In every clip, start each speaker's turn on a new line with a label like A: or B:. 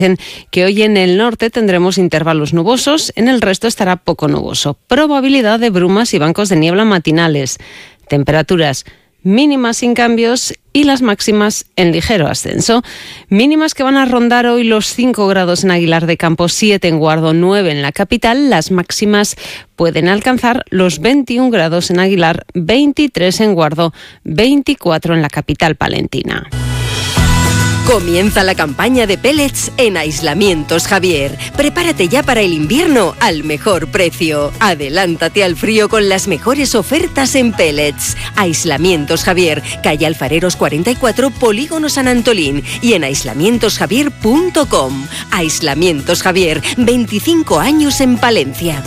A: Que hoy en el norte tendremos intervalos nubosos, en el resto estará poco nuboso. Probabilidad de brumas y bancos de niebla matinales. Temperaturas mínimas sin cambios y las máximas en ligero ascenso. Mínimas que van a rondar hoy los 5 grados en Aguilar de Campos, 7 en Guardo, 9 en la capital. Las máximas pueden alcanzar los 21 grados en Aguilar, 23 en Guardo, 24 en la capital palentina.
B: Comienza la campaña de pellets en Aislamientos Javier. Prepárate ya para el invierno al mejor precio. Adelántate al frío con las mejores ofertas en pellets. Aislamientos Javier, calle Alfareros 44, Polígono San Antolín, y en aislamientosjavier.com. Aislamientos Javier, 25 años en Palencia.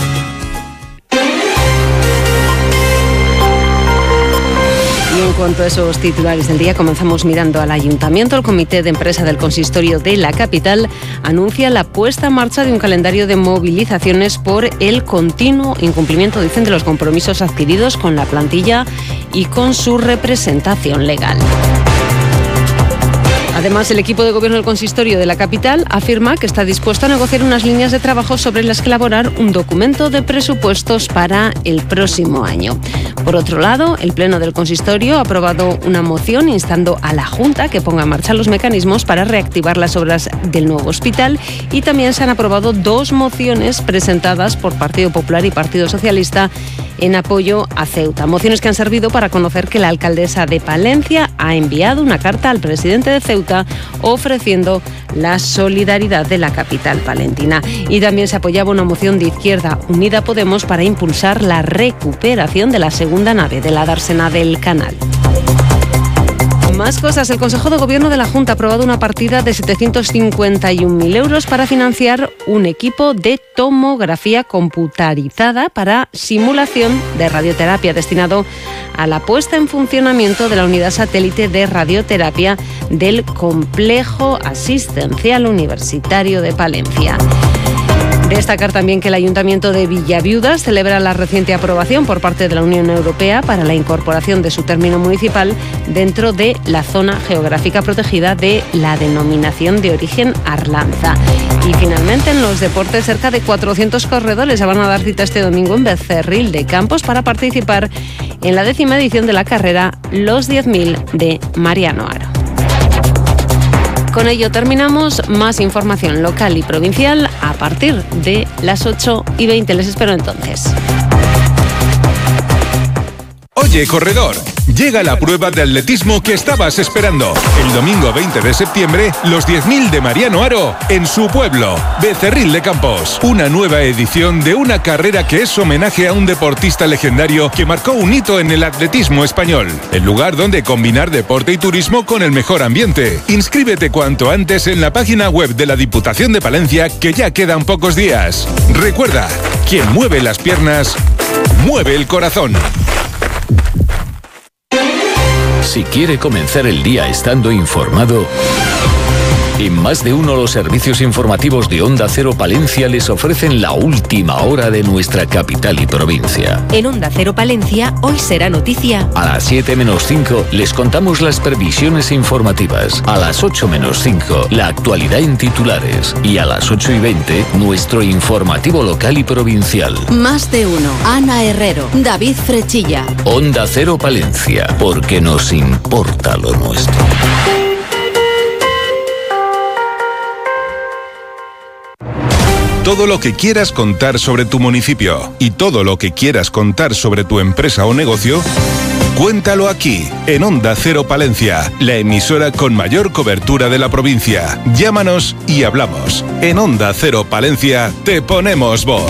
A: Y en cuanto a esos titulares del día, comenzamos mirando al Ayuntamiento. El Comité de Empresa del Consistorio de la capital anuncia la puesta en marcha de un calendario de movilizaciones por el continuo incumplimiento, dicen, de los compromisos adquiridos con la plantilla y con su representación legal. Además, el equipo de gobierno del consistorio de la capital afirma que está dispuesto a negociar unas líneas de trabajo sobre las que elaborar un documento de presupuestos para el próximo año. Por otro lado, el Pleno del consistorio ha aprobado una moción instando a la Junta que ponga en marcha los mecanismos para reactivar las obras del nuevo hospital, y también se han aprobado 2 mociones presentadas por Partido Popular y Partido Socialista en apoyo a Ceuta. Mociones que han servido para conocer que la alcaldesa de Palencia ha enviado una carta al presidente de Ceuta ofreciendo la solidaridad de la capital palentina. Y también se apoyaba una moción de Izquierda Unida Podemos para impulsar la recuperación de la segunda nave de la dársena del Canal. Más cosas. El Consejo de Gobierno de la Junta ha aprobado una partida de 751.000 euros para financiar un equipo de tomografía computarizada para simulación de radioterapia destinado a la puesta en funcionamiento de la unidad satélite de radioterapia del Complejo Asistencial Universitario de Palencia. Destacar también que el Ayuntamiento de Villaviudas celebra la reciente aprobación por parte de la Unión Europea para la incorporación de su término municipal dentro de la zona geográfica protegida de la denominación de origen Arlanza. Y finalmente, en los deportes, cerca de 400 corredores se van a dar cita este domingo en Becerril de Campos para participar en la 10ª edición de la carrera Los 10.000 de Mariano Aro. Con ello terminamos. Más información local y provincial a partir de las 8:20. Les espero entonces.
C: Oye, corredor, llega la prueba de atletismo que estabas esperando. El domingo 20 de septiembre, los 10.000 de Mariano Aro en su pueblo, Becerril de Campos. Una nueva edición de una carrera que es homenaje a un deportista legendario que marcó un hito en el atletismo español. El lugar donde combinar deporte y turismo con el mejor ambiente. Inscríbete cuanto antes en la página web de la Diputación de Palencia, que ya quedan pocos días. Recuerda, quien mueve las piernas, mueve el corazón.
D: Si quiere comenzar el día estando informado, en Más de Uno los servicios informativos de Onda Cero Palencia les ofrecen la última hora de nuestra capital y provincia.
B: En Onda Cero Palencia, hoy será noticia.
D: A las 7 menos 5 les contamos las previsiones informativas. A las 8 menos 5 la actualidad en titulares. Y a las 8:20 nuestro informativo local y provincial.
E: Más de Uno. Ana Herrero, David Frechilla.
D: Onda Cero Palencia, porque nos importa lo nuestro.
C: Todo lo que quieras contar sobre tu municipio y todo lo que quieras contar sobre tu empresa o negocio, cuéntalo aquí, en Onda Cero Palencia, la emisora con mayor cobertura de la provincia. Llámanos y hablamos. En Onda Cero Palencia te ponemos voz.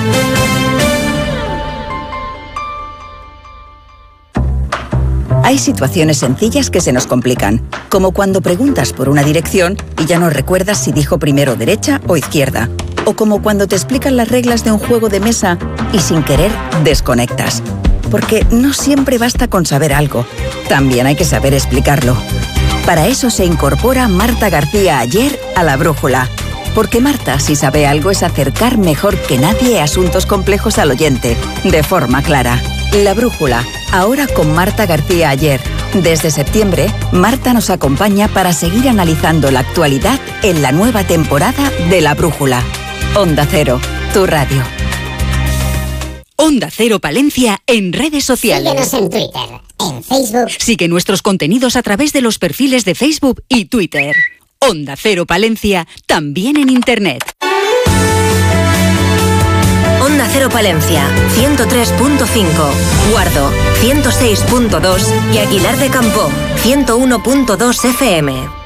F: Hay situaciones sencillas que se nos complican, como cuando preguntas por una dirección y ya no recuerdas si dijo primero derecha o izquierda, o como cuando te explican las reglas de un juego de mesa y sin querer desconectas. Porque no siempre basta con saber algo, también hay que saber explicarlo. Para eso se incorpora Marta García Ayer a La Brújula. Porque Marta, si sabe algo, es acercar mejor que nadie asuntos complejos al oyente, de forma clara. La Brújula, ahora con Marta García Ayer, Desde septiembre, Marta nos acompaña para seguir analizando la actualidad en la nueva temporada de La Brújula. Onda Cero, tu radio.
B: Onda Cero Palencia en redes sociales.
G: Síguenos en Twitter, en Facebook.
B: Sigue nuestros contenidos a través de los perfiles de Facebook y Twitter. Onda Cero Palencia, también en Internet.
H: Onda Cero Palencia, 103.5, Guardo, 106.2 y Aguilar de Campoo, 101.2 FM.